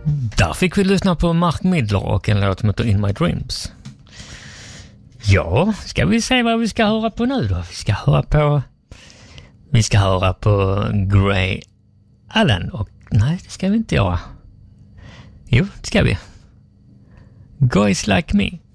Där fick vi lyssna på Mark Midler och en låt som heter In My Dreams. Ja, ska vi se vad vi ska höra på nu då? Vi ska höra på Grey Allen och nej, det ska vi inte göra. Jo, det ska vi. Guys Like Me.